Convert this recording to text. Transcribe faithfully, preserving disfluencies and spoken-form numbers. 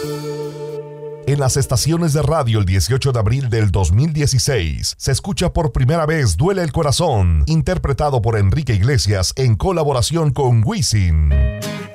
En las estaciones de radio el dieciocho de abril del dos mil dieciséis, se escucha por primera vez Duele el Corazón, interpretado por Enrique Iglesias en colaboración con Wisin.